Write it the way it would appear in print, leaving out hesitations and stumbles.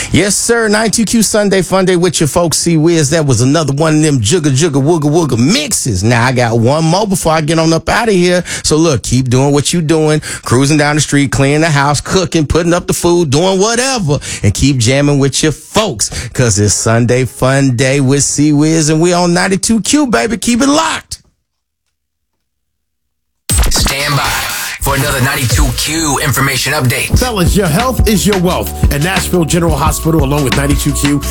Yes, sir. 92Q Sunday Fun Day with your folks. See Wiz. That was another one of them jugga wooga wooga mixes. Now I got one more before I get on up out of here. So look, keep doing what you doing. Cruising down the street, cleaning the house, cooking, putting up the food, doing whatever. And keep jamming with your folks. Cause it's Sunday Fun Day with C Wiz and we on 92Q, baby. Keep it locked. Stand by for another 92Q information update. Fellas, your health is your wealth. And Nashville General Hospital, along with 92Q,